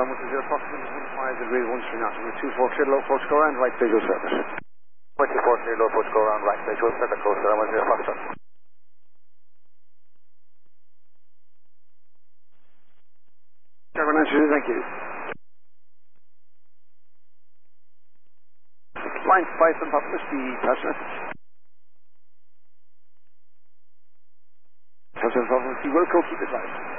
Longwood to 0 approximately 15 degrees 1 3 knots. 24 clear low approach go around right visual circuit. 24 clear low approach go around right visual circuit close to 0 Foxtrot. Thank you. Line 5 from Papa, the pass message. Pass message, you will go keep it live.